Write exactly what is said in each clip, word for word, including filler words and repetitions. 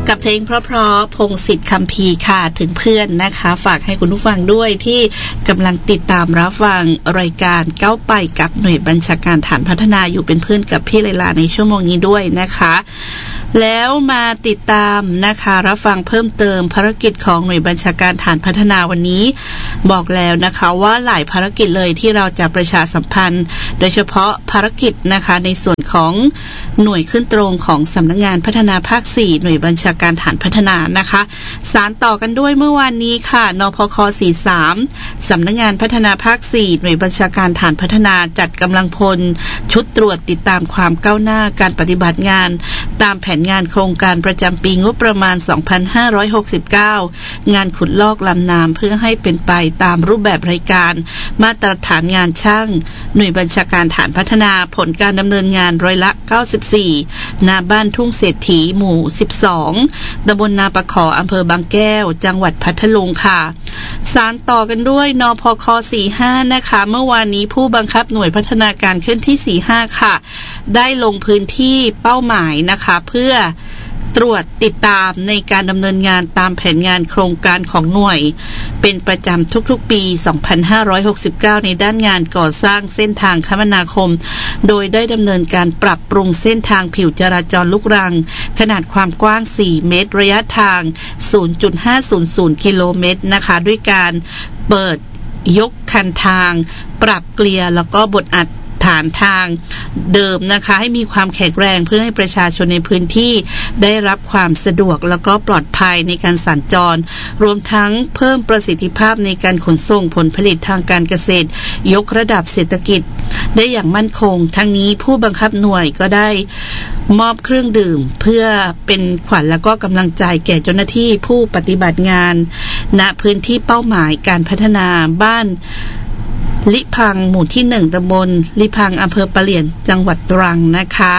กับเพลงเพราะๆพงศิษฐ์คัมภีร์ค่ะถึงเพื่อนนะคะฝากให้คุณผู้ฟังด้วยที่กำลังติดตามรับฟังรายการก้าวไปกับหน่วยบัญชาการฐานพัฒนาอยู่เป็นเพื่อนกับพี่ไลลาในชั่วโมงนี้ด้วยนะคะแล้วมาติดตามนะคะรับฟังเพิ่มเติมภารกิจของหน่วยบัญชาการฐานพัฒนาวันนี้บอกแล้วนะคะว่าหลายภารกิจเลยที่เราจะประชาสัมพันธ์โดยเฉพาะภารกิจนะคะในส่วนของหน่วยขึ้นตรงของสำนักงานพัฒนาภาคสี่หน่วยบัญชาการฐานพัฒนานะคะสารต่อกันด้วยเมื่อวานนี้ค่ะนพคสี่สิบสามสำนักงานพัฒนาภาคสี่หน่วยบัญชาการฐานพัฒนาจัดกำลังพลชุดตรวจติดตามความก้าวหน้าการปฏิบัติงานตามแผนงานโครงการประจำปีงบประมาณสองพันห้าร้อยหกสิบเก้างานขุดลอกลำน้ำเพื่อให้เป็นไปตามรูปแบบรายการมาตรฐานงานช่างหน่วยบัญชาการฐานพัฒนาผลการดำเนินงานร้อยละเก้าสิบสี่ณบ้านทุ่งเศรษฐีหมู่สิบสองตำบลนาปะขออำเภอบางแก้วจังหวัดพัทลุงค่ะสารต่อกันด้วยนพคสี่สิบห้านะคะเมื่อวานนี้ผู้บังคับหน่วยพัฒนาการขึ้นที่สี่สิบห้าค่ะได้ลงพื้นที่เป้าหมายนะคะเพื่อตรวจติดตามในการดำเนินงานตามแผนงานโครงการของหน่วยเป็นประจำทุกๆปีสองพันห้าร้อยหกสิบเก้าในด้านงานก่อสร้างเส้นทางคมนาคมโดยได้ดำเนินการปรับปรุงเส้นทางผิวจราจรลูกรังขนาดความกว้างสี่เมตรระยะทาง ศูนย์จุดห้าศูนย์ศูนย์ กิโลเมตรนะคะด้วยการเปิดยกคันทางปรับเกลียร์แล้วก็บดอัดฐานทางเดิมนะคะให้มีความแข็งแรงเพื่อให้ประชาชนในพื้นที่ได้รับความสะดวกแล้วก็ปลอดภัยในการสัญจรรวมทั้งเพิ่มประสิทธิภาพในการขนส่งผลผลิตทางการเกษตรยกระดับเศรษฐกิจได้อย่างมั่นคงทั้งนี้ผู้บังคับหน่วยก็ได้มอบเครื่องดื่มเพื่อเป็นขวัญและก็กำลังใจแก่เจ้าหน้าที่ผู้ปฏิบัติงานณพื้นที่เป้าหมายการพัฒนาบ้านลิพังหมู่ที่หนึ่งตำบลลิพังอำเภอปะเหลียนจังหวัดตรังนะคะ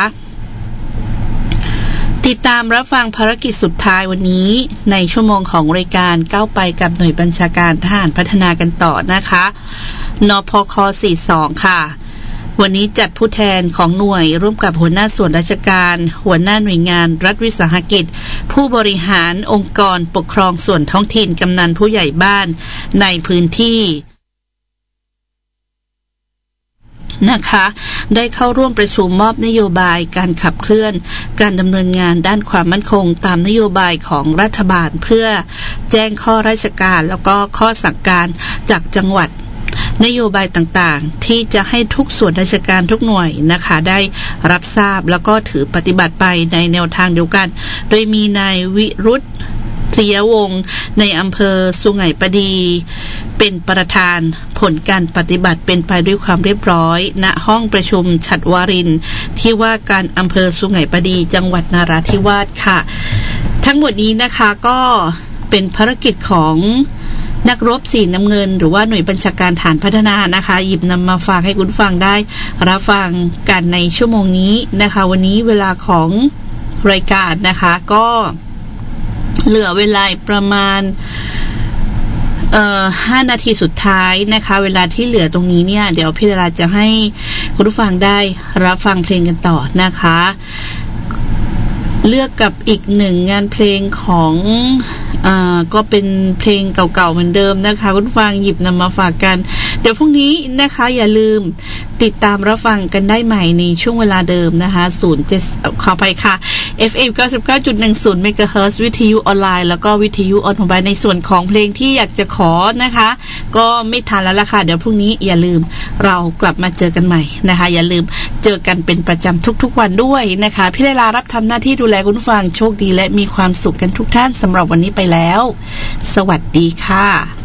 ติดตามรับฟังภารกิจสุดท้ายวันนี้ในชั่วโมงของรายการก้าวไปกับหน่วยบัญชาการทหารพัฒนากันต่อนะคะนพคสี่สิบสองค่ะวันนี้จัดผู้แทนของหน่วยร่วมกับหัวหน้าส่วนราชการหัวหน้าหน่วยงานรัฐวิสาหกิจผู้บริหารองค์กรปกครองส่วนท้องถิ่นกำนันผู้ใหญ่บ้านในพื้นที่นะคะได้เข้าร่วมประชุมมอบนโยบายการขับเคลื่อนการดำเนินงานด้านความมั่นคงตามนโยบายของรัฐบาลเพื่อแจ้งข้อราชการแล้วก็ข้อสั่งการจากจังหวัดนโยบายต่างๆที่จะให้ทุกส่วนราชการทุกหน่วยนะคะได้รับทราบแล้วก็ถือปฏิบัติไปในแนวทางเดียวกันโดยมีนายวิรุธเทียวงศ์ในอำเภอสุไหงปดีเป็นประธานผลการปฏิบัติเป็นไปด้วยความเรียบร้อยณห้องประชุมฉัตรวารินที่ว่าการอำเภอสุไหงปดีจังหวัดนราธิวาสค่ะทั้งหมดนี้นะคะก็เป็นภารกิจของนักรบสีน้ำเงินหรือว่าหน่วยบัญชาการฐานพัฒนานะคะหยิบนำมาฝากให้คุณฟังได้รับฟังกันในชั่วโมงนี้นะคะวันนี้เวลาของรายการนะคะก็เหลือเวลาประมาณเอ่อห้านาทีสุดท้ายนะคะเวลาที่เหลือตรงนี้เนี่ยเดี๋ยวพี่ดาราจะให้คุณผู้ฟังได้รับฟังเพลงกันต่อนะคะเลือกกับอีกหนึ่งงานเพลงของอ่าก็เป็นเพลงเก่าๆเหมือนเดิมนะคะคุณผู้ฟังหยิบนำมาฝากกันเดี๋ยวพรุ่งนี้นะคะอย่าลืมติดตามรับฟังกันได้ใหม่ในช่วงเวลาเดิมนะคะศูนย์เจ็ดขอไปค่ะ เอฟ เอ็ม เก้าสิบเก้าจุดหนึ่งศูนย์ เมกะเฮิรตซ์ วิทยุออนไลน์แล้วก็วิทยุออนโมบายในส่วนของเพลงที่อยากจะขอนะคะก็ไม่ทันแล้วล่ะค่ะเดี๋ยวพรุ่งนี้อย่าลืมเรากลับมาเจอกันใหม่นะคะอย่าลืมเจอกันเป็นประจำทุกๆวันด้วยนะคะพี่เลลารับทำหน้าที่ดูแลคุณผู้ฟังโชคดีและมีความสุขกันทุกท่านสำหรับวันนี้ไปแล้วสวัสดีค่ะ